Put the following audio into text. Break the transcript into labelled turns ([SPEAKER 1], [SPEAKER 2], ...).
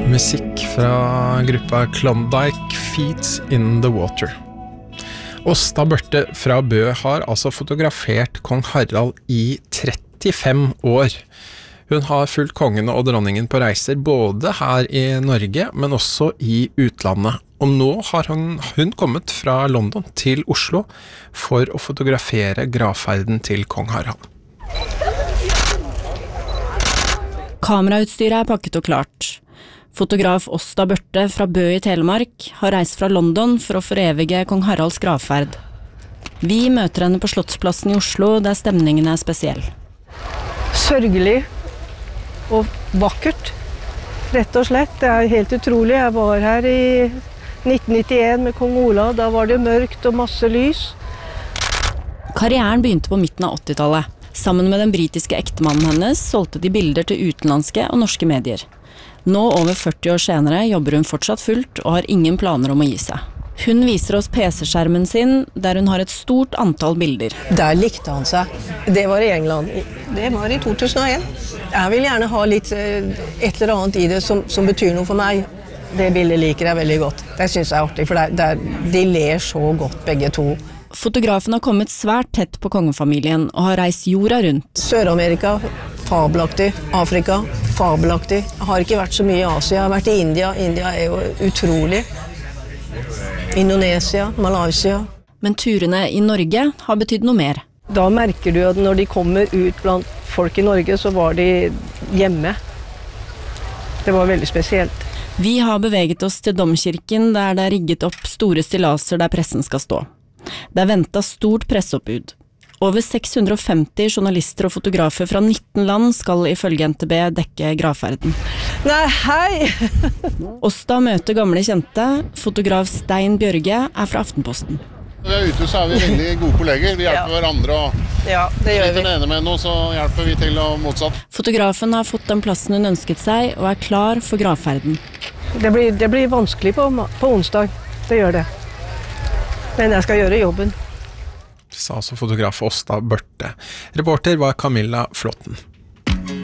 [SPEAKER 1] Musikk fra gruppa Klondike Feet in the Water. Åsta Børte fra Bø har altså fotografert kong Harald i 35 år. Hun har fulgt kongen og dronningen på reiser både her i Norge, men også i utlandet. Og nå har hun kommet fra London til Oslo for å fotografere gravferden til kong Harald.
[SPEAKER 2] Kamerautstyret pakket og klart. Fotograf Åsta Børte fra Bø i Telemark har reist fra London for å forevige kong Haralds gravferd. Vi møter henne på Slottsplassen i Oslo, der stemningen er spesiell.
[SPEAKER 3] Sørgelig og vakkert, rett og slett. Det er helt utrolig. Jeg var her i 1991 med kong Olav. Da var det mørkt og masse lys.
[SPEAKER 2] Karrieren begynte på midten av 80-tallet. Sammen med den britiske ektemannen hennes solgte de bilder til utenlandske og norske medier. Nå, over 40 år senere, jobber hun fortsatt fullt og har ingen planer om å gi seg. Hun viser oss PC-skjermen sin, der hun har et stort antall bilder.
[SPEAKER 3] Der likte han seg. Det var i England. Det var i 2001. Jeg vil gjerne ha litt et eller annet i det som betyr noe for meg. Det bildet liker jeg veldig godt. Det synes jeg er artig, for de ler så godt begge to.
[SPEAKER 2] Fotografen har kommet svært tett på kongefamilien og har reist jorda rundt.
[SPEAKER 3] Sør-Amerika, fabelaktig. Afrika, fabelaktig. Jeg har ikke vært så mye i Asia. Jeg har vært i India. India er jo utrolig. Indonesia, Malaysia.
[SPEAKER 2] Men turene i Norge har betydd noe mer.
[SPEAKER 3] Da merker du at når de kommer ut blant folk i Norge, så var de hjemme. Det var veldig spesielt.
[SPEAKER 2] Vi har beveget oss til Domkirken, der det er rigget opp store stillaser der pressen skal stå. Det er ventet stort presseoppbud. Over 650 journalister og fotografer fra 19 land skal ifølge NTB dekke gravferden.
[SPEAKER 3] Nei, hei!
[SPEAKER 2] Åsta møter gamle kjente. Fotograf Stein Bjørge er fra Aftenposten.
[SPEAKER 4] Vi er ute, så er vi veldig gode kolleger. Vi hjelper hverandre, og
[SPEAKER 3] ja, det gjør vi.
[SPEAKER 4] Hvis den ene med noe, så hjelper vi til og motsatt.
[SPEAKER 2] Fotografen har fått den plassen hun ønsket seg, og er klar for gravferden.
[SPEAKER 3] Det blir vanskelig på onsdag. Det gjør det. Men jeg skal gjøre jobben.
[SPEAKER 1] Sa altså fotograf Åsta Børte. Reporter var Camilla Flåtten.